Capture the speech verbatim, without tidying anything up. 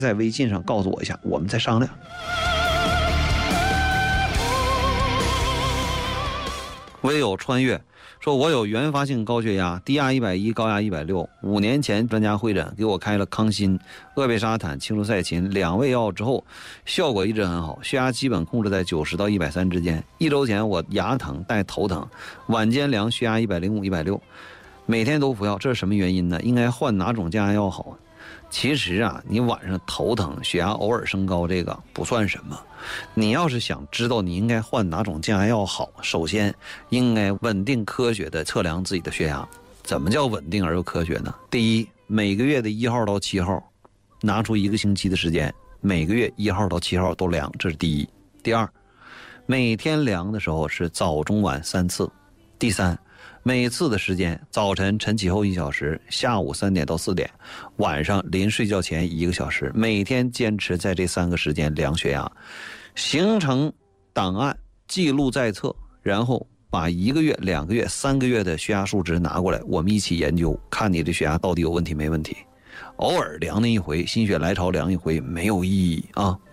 在微信上告诉我一下，我们再商量。唯有穿越说，我有原发性高血压，低压一百一，高压一百六。五年前专家会诊给我开了康欣、鄂贝沙坦、青鲁噻嗪两味药之后，效果一直很好，血压基本控制在九十到一百三之间。一周前我牙疼带头疼，晚间量血压一百零五、一百六，每天都服药，这是什么原因呢？应该换哪种降压药好？其实啊，你晚上头疼、血压偶尔升高，这个不算什么。你要是想知道你应该换哪种降压药好，首先应该稳定科学的测量自己的血压。怎么叫稳定而又科学呢？第一，每个月的一号到七号，拿出一个星期的时间，每个月一号到七号都量，这是第一。第二，每天量的时候是早中晚三次。第三，每次的时间，早晨晨起后一小时，下午三点到四点，晚上临睡觉前一个小时，每天坚持在这三个时间量血压，形成档案，记录在册，然后把一个月、两个月、三个月的血压数值拿过来，我们一起研究，看你的血压到底有问题没问题。偶尔量那一回，心血来潮量一回没有意义啊。